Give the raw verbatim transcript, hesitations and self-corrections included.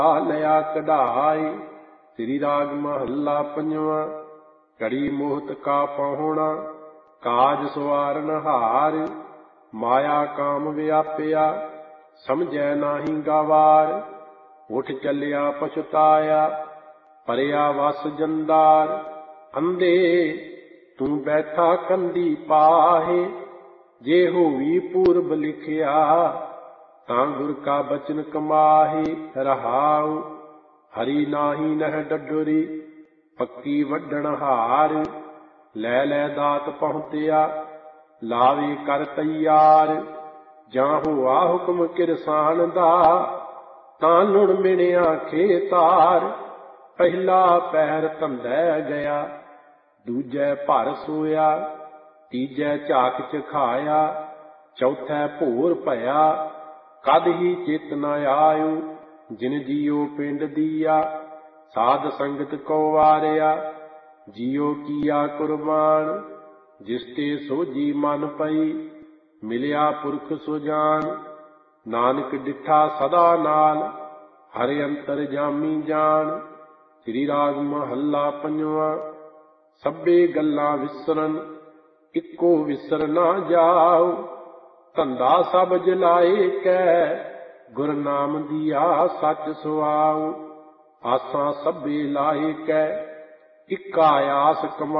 ਲਿਆ ਕਢਾਈ। ਸ੍ਰੀ ਰਾਗ ਮਹੱਲਾ ਪੰਜਵਾਂ। ਘੜੀ ਮੋਹਤ ਕਾ ਪਾਹੁਣਾ, ਕਾਜ ਸਵਾਰਨ ਹਾਰ। ਮਾਇਆ ਕਾਮ ਵਿਆਪਿਆ, ਸਮਝੈ ਨਾਹੀ ਗਵਾਰ। ਉੱਠ ਚੱਲਿਆ ਪਛਤਾਇਆ, ਭਰਿਆ ਵਸ ਜੰਦਾਰ। ਅੰਧੇ ਤੂੰ ਬੈਠਾ ਕੰਧੀ ਪਾਹੇ, ਜੇ ਹੋਵੀ ਪੂਰਬ ਲਿਖਿਆ, ਤਾਂ ਗੁਰ ਕਾ ਬਚਨ ਕਮਾਹੇ। ਰਹਾਉ ਹਰੀ ਨਾਹੀ ਨਹਿ ਡਡੋਰੀ, ਪੱਕੀ ਵੱਢਣ ਹਾਰ। ਲੈ ਲੈ ਦਾਤ ਪਹੁੰਚਿਆ, ਲਾਵੇ ਕਰ ਤੈਆਰ। ਜਾਂ ਹੋਆ ਹੁਕਮ ਕਿਰਸਾਨ ਦਾ, ਤਾਂ ਲੁਣ ਮਿਣਿਆ ਖੇਤਾਰ। ਪਹਿਲਾ ਪਹਿਰ ਧੰਦੈ ਗਿਆ, ਦੂਜੈ ਭਰ ਸੋਇਆ। ਤੀਜੈ ਝਾਕ ਚਖਾਇਆ, ਚੌਥੈ ਭੋਰ ਭਇਆ। ਕਦ ਹੀ ਚਿਤ ਨ ਆਇਓ, ਜਿਨ ਜੀਓ ਪਿੰਡ ਦੀਆ। ਸਾਧ ਸੰਗਤ ਕੋ ਵਾਰਿਆ, ਜੀਓ ਕੀਆ ਕੁਰਬਾਨ। ਜਿਸ ਤੇ ਸੋਝੀ ਮਨ ਪਈ, ਮਿਲਿਆ ਪੁਰਖ ਸੁਜਾਨ। ਨਾਨਕ ਡਿਠਾ ਸਦਾ ਨਾਲ, ਹਰਿ ਅੰਤਰ ਜਾਮੀ ਜਾਣ। ਸ੍ਰੀ ਰਾਗ ਮਹੱਲਾ ਪੰਜਵਾਂ। ਸਭੇ ਗੱਲਾਂ ਵਿਸਰਨ, ਇੱਕੋ ਵਿਸਰ ਨਾ ਜਾਉ। ਧੰਦਾ ਸਭ ਜਲਾਏ ਕੈ, ਗੁਰ ਨਾਮ ਦੀਆ ਸੱਚ ਸੁਆਉ। ਆਸਾਂ ਸਭੇ ਲਾਏ ਕੈ, ਇੱਕਾ ਆਸ ਕਮਾਉ।